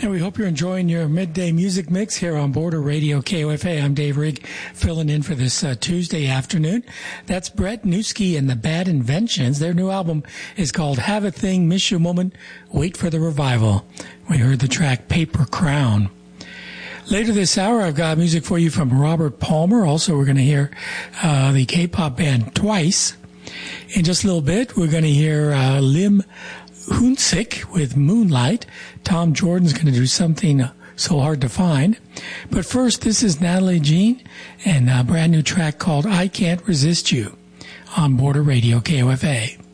And we hope you're enjoying your midday music mix here on Border Radio KOFA. I'm Dave Rigg, filling in for this Tuesday afternoon. That's Brett Newski and the Bad Inventions. Their new album is called Have a Thing, Miss You Moment, Wait for the Revival. We heard the track Paper Crown. Later this hour, I've got music for you from Robert Palmer. Also, we're going to hear the K-pop band Twice. In just a little bit, we're going to hear Lim Hunsik with Moonlight. Tom Jordan's going to do something so hard to find. But first, this is Natalie Jean and a brand new track called I Can't Resist You on Border Radio KOFA.